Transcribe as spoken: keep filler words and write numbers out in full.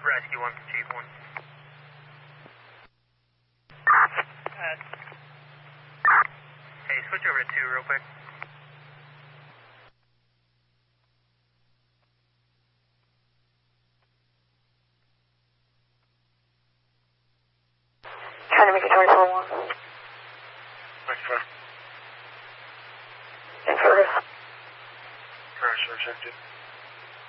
Rescue one, Chief one. Uh, hey, switch over to two real quick. Trying to make it twenty-four one. twenty-four. And for Crash, accepted.